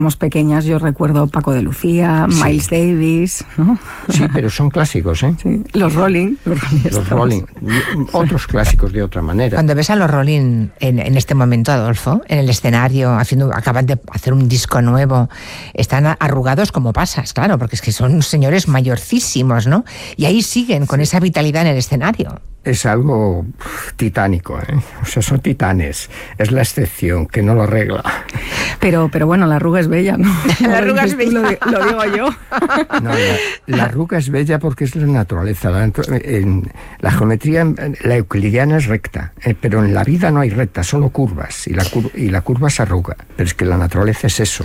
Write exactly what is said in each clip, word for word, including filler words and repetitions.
Somos pequeñas, yo recuerdo Paco de Lucía, sí. Miles Davis, ¿no? Sí, pero son clásicos, ¿eh? Sí. Los Rolling. Los Rolling, los Rolling. Otros clásicos de otra manera. Cuando ves a los Rolling en, en este momento, Adolfo, en el escenario, haciendo, acaban de hacer un disco nuevo, están arrugados como pasas, claro, porque es que son señores mayorcísimos, ¿no? Y ahí siguen con sí. esa vitalidad en el escenario. Es algo titánico, ¿eh? O sea, son titanes. Es la excepción, que no lo arregla. Pero, pero bueno, la arruga es bella, ¿no? La arruga es bella. Lo, lo digo yo. No, la, la arruga es bella porque es la naturaleza. La, en, la geometría, la euclidiana es recta, eh, pero en la vida no hay recta, solo curvas. Y la, cur, y la curva se arruga. Pero es que la naturaleza es eso.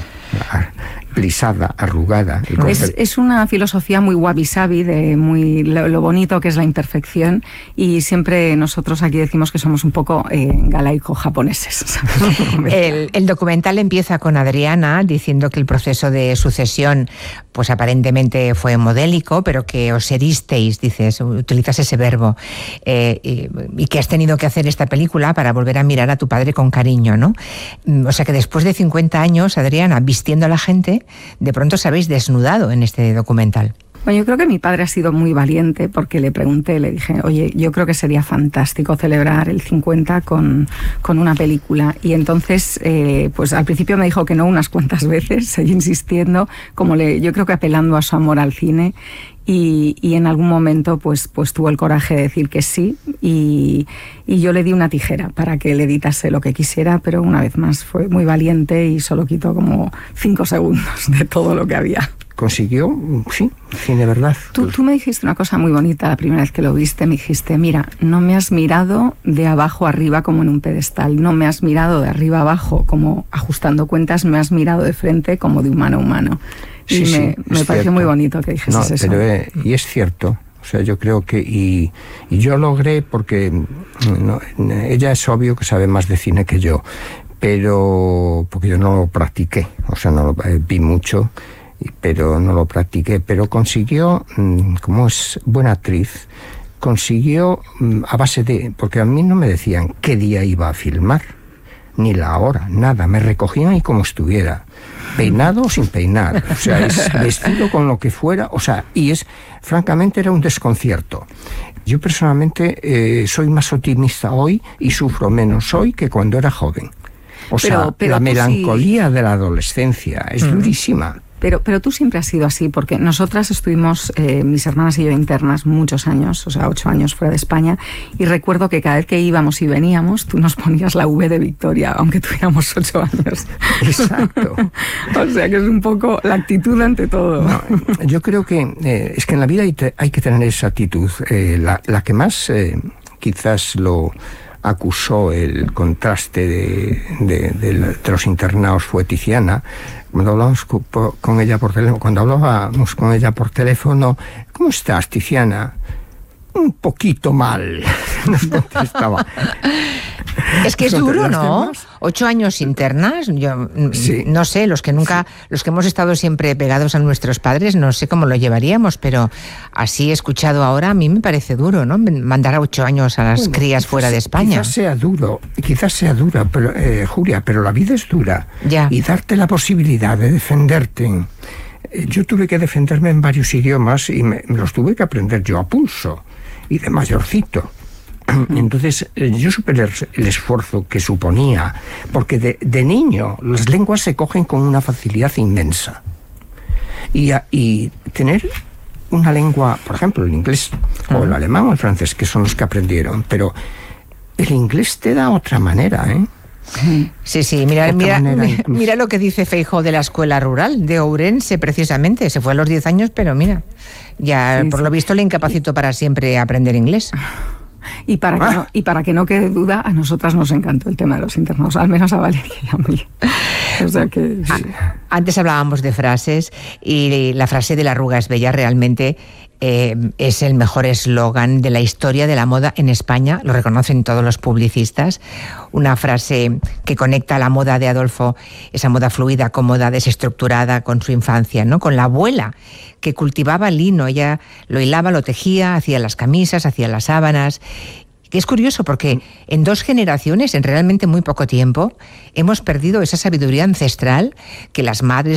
Plisada, arrugada. Es, es una filosofía muy wabi-sabi, de muy, lo, lo bonito que es la imperfección, y siempre nosotros aquí decimos que somos un poco eh, galaico-japoneses. el, el documental empieza con Adriana diciendo que el proceso de sucesión pues aparentemente fue modélico, pero que os heristeis, dices, utilizas ese verbo, eh, y, y que has tenido que hacer esta película para volver a mirar a tu padre con cariño, ¿no? O sea que después de cincuenta años, Adriana, vistiendo a la gente, de pronto os habéis desnudado en este documental. Bueno, yo creo que mi padre ha sido muy valiente, porque le pregunté, le dije, oye, yo creo que sería fantástico celebrar el cincuenta con, con una película. Y entonces, eh, pues al principio me dijo que no unas cuantas veces, seguí insistiendo, como le, yo creo que apelando a su amor al cine. Y, y en algún momento pues, pues tuvo el coraje de decir que sí, y, y yo le di una tijera para que él editase lo que quisiera, pero una vez más fue muy valiente y solo quitó como cinco segundos de todo lo que había. Consiguió, sí, cine verdad. Tú, tú me dijiste una cosa muy bonita la primera vez que lo viste, me dijiste, mira, no me has mirado de abajo arriba como en un pedestal, no me has mirado de arriba abajo como ajustando cuentas, me has mirado de frente como de humano a humano. Y sí, me, sí, me pareció muy bonito que dijese no, eso. Pero, eh, y es cierto, o sea, yo creo que, y, y yo logré, porque no, ella es obvio que sabe más de cine que yo, pero, porque yo no lo practiqué, o sea, no lo eh, vi mucho, pero no lo practiqué, pero consiguió, como es buena actriz, consiguió a base de, porque a mí no me decían qué día iba a filmar, ni la hora, nada, me recogían y como estuviera, peinado o sin peinar, o sea, es vestido con lo que fuera, o sea, y es, francamente era un desconcierto. Yo personalmente eh, soy más optimista hoy y sufro menos hoy que cuando era joven. O pero, sea, pero la melancolía sí. de la adolescencia es mm. durísima. Pero, pero tú siempre has sido así, porque nosotras estuvimos, eh, mis hermanas y yo, internas muchos años, o sea, ocho años fuera de España, y recuerdo que cada vez que íbamos y veníamos, tú nos ponías la V de Victoria, aunque tuviéramos ocho años. Exacto. O sea, que es un poco la actitud ante todo. No, yo creo que eh, es que en la vida hay, te, hay que tener esa actitud. Eh, la, la que más eh, quizás lo acusó el contraste de, de, de, de los internados fue Tiziana. Cuando hablábamos con ella por teléfono, cuando hablábamos con ella por teléfono, ¿cómo estás, Tiziana? Un poquito mal, nos contestaba. Es que es duro, ¿no? Ocho años internas, yo sí. no sé, los que nunca, los que hemos estado siempre pegados a nuestros padres, no sé cómo lo llevaríamos, pero así escuchado ahora, a mí me parece duro, ¿no? Mandar a ocho años a las bueno, crías quizás, fuera de España. Quizás sea duro, quizás sea dura, pero, eh, Julia, pero la vida es dura. Ya. Y darte la posibilidad de defenderte. Yo tuve que defenderme en varios idiomas y me, me los tuve que aprender yo a pulso y de mayorcito. Entonces yo supe el, el esfuerzo que suponía, porque de, de niño las lenguas se cogen con una facilidad inmensa. Y, a, y tener una lengua, por ejemplo el inglés, o el alemán o el francés, que son los que aprendieron, pero el inglés te da otra manera, ¿eh? Sí, sí, mira, mira, mira, mira lo que dice Feijóo de la escuela rural de Ourense, precisamente. Se fue a los diez años, pero mira, ya sí, por sí. lo visto le incapacitó para siempre aprender inglés. Y para, que no, y para que no quede duda, a nosotras nos encantó el tema de los internados, al menos a Valeria y a mí. O sea que, sí. Antes hablábamos de frases, y la frase de la arruga es bella realmente eh, es el mejor eslogan de la historia de la moda en España, lo reconocen todos los publicistas. Una frase que conecta la moda de Adolfo, esa moda fluida, cómoda, desestructurada, con su infancia, ¿no? Con la abuela, que cultivaba lino, ella lo hilaba, lo tejía, hacía las camisas, hacía las sábanas. Que es curioso porque en dos generaciones, en realmente muy poco tiempo, hemos perdido esa sabiduría ancestral que las madres